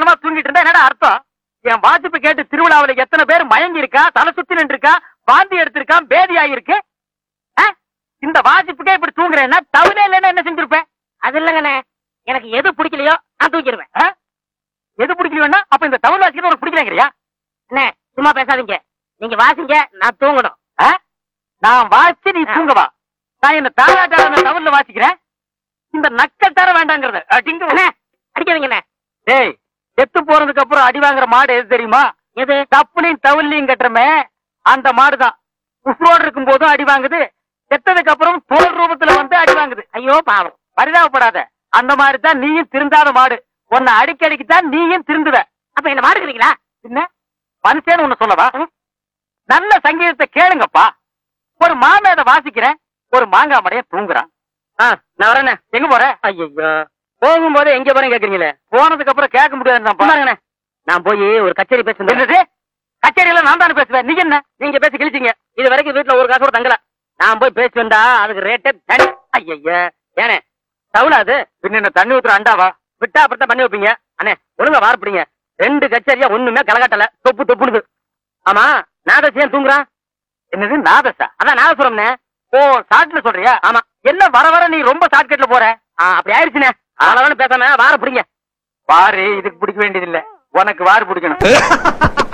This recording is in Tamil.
சுகமா தூங்கிட்டு இருந்தா என்னடா அர்த்தம்? என் வாசிப்பு கேட்டு திருவிழாவுல எத்தனை பேர் மயங்கி இருக்கா, தலை சுத்தி நின்று இருக்கா, வாந்தி எடுத்திருக்கான், பேதி ஆயிருக்கு. இந்த வாசிப்புக்கே இப்படி தூங்குறேன்னா தவிர இல்லைன்னா என்ன செஞ்சிருப்பேன்? அது இல்லங்கண்ணே, எனக்கு எது பிடிக்கலையோ நான் தூக்கிடுவேன். எது பிடிக்கலையோன்னா அப்ப இந்த தமிழ் வாசிக்கிறது உனக்கு பிடிக்கலைங்கிறியா? அண்ணே சும்மா பேசாதீங்க, நீங்க வாசிங்க, நான் தூங்கணும். நான் வாசி நீ தூங்கவா? நான் என்ன தாராட்டாள தமிழ்ல வாசிக்கிறேன். இந்த நக்கல் தர வேண்டாங்கிறத அடிக்காதீங்கண்ணே. டேய், செத்து போறதுக்கு அப்புறம் அடி வாங்குற மாடு எது தெரியுமா? எது? தப்புலையும் தவிலையும் கட்டுறமே அந்த மாடுதான். உசுரோடு இருக்கும் போதும் அடி வாங்குது, செத்ததுக்கு அப்புறம் தோல் ரூபத்துல வந்து அடி வாங்குது. ஐயோ பாவம், பரிதாபப்படாத. அந்த மாதிரி தான் நீயும் திருந்தாத மாடு. உன்னை அடிக்கடிக்கு தான் நீயும் திருந்துவ. அப்ப என்ன மாடுக்கிறீங்களா? என்ன மனுஷன்னு ஒண்ணு சொல்லவா? நல்ல சங்கீதத்தை கேளுங்கப்பா. ஒரு மாமேத வாசிக்கிறேன், ஒரு மாங்காய் மடைய தூங்குறான். நான் வரேன். எங்க போற? ஐயோ, போகும்போது எங்க போறேன் கேக்குறீங்களே? போனதுக்கு அப்புறம் கேட்க முடியாது. நான் போய் ஒரு கச்சேரி பேசுறேன். கச்சேரியில நான் தானே பேசுவேன், நீ என்ன? நீங்க பேசி கிழிச்சிங்க. இது வரைக்கும் வீட்டுல ஒரு காசு கூட தங்கல. நான் போய் பேசி வந்தா அதுக்கு ரேட்டே தனி. ஐயா ஏனே தவுலாது பின்ன தண்ணி ஊத்துற அண்டாவா? விட்டா அப்புறம் பண்ணி வைப்பீங்க. அண்ணே ஒழுங்கா வார்ப்பிடிங்க. 2 கச்சேரியா ஒண்ணுமே கலகாட்டல, தொப்பு தொப்புனுது. ஆமா, நாதசியம் தூங்குறான். என்னது நாதசா? அதான் நாதசுரம்னே. ஓ, ஷார்ட்ல சொல்றியா? ஆமா. என்ன வர வர நீ ரொம்ப ஷார்ட்கட்ல போற? அப்படி ஆயிடுச்சுனே. அதனால பேசாம வார பிடிங்க. வாரு இதுக்கு பிடிக்க வேண்டியது இல்ல, உனக்கு வாரு பிடிக்கணும்.